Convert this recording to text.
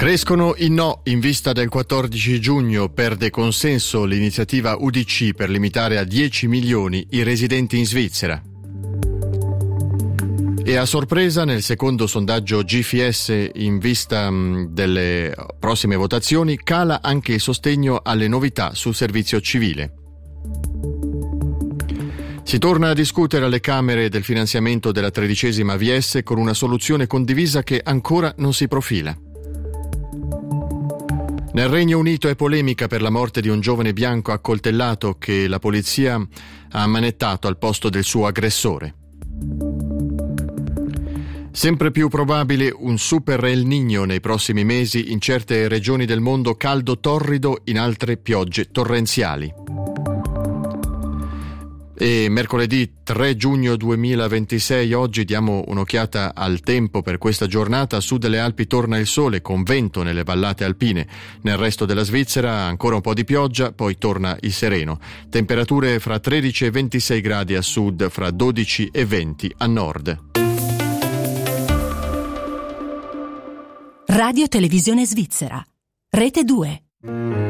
Crescono i no in vista del 14 giugno, perde consenso l'iniziativa UDC per limitare a 10 milioni i residenti in Svizzera. E a sorpresa, nel secondo sondaggio GFS in vista delle prossime votazioni, cala anche il sostegno alle novità sul servizio civile. Si torna a discutere alle Camere del finanziamento della 13ª AVS con una soluzione condivisa che ancora non si profila. Nel Regno Unito è polemica per la morte di un giovane bianco accoltellato che la polizia ha ammanettato al posto del suo aggressore. Sempre più probabile un super El Niño nei prossimi mesi in certe regioni del mondo, caldo torrido in altre piogge torrenziali. E mercoledì 3 giugno 2026, oggi diamo un'occhiata al tempo per questa giornata. A sud delle Alpi torna il sole con vento nelle vallate alpine. Nel resto della Svizzera ancora un po' di pioggia, poi torna il sereno. Temperature fra 13 e 26 gradi a sud, fra 12 e 20 a nord. Radio Televisione Svizzera, Rete 2.